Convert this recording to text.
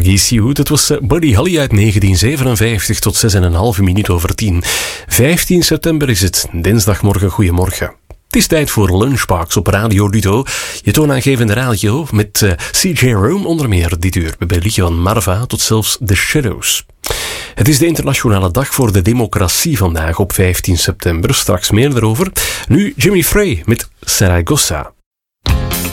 Vergis je goed, het was Buddy Holly uit 1957 tot 6,5 minuut over 10. 15 september is het, dinsdagmorgen, goedemorgen. Het is tijd voor Lunchbox op Radio Ludo. Je toonaangevende radio met CJ Rome onder meer dit uur. Bij het liedje van Marva tot zelfs The Shadows. Het is de internationale dag voor de democratie vandaag op 15 september. Straks meer erover. Nu Jimmy Frey met Saragossa.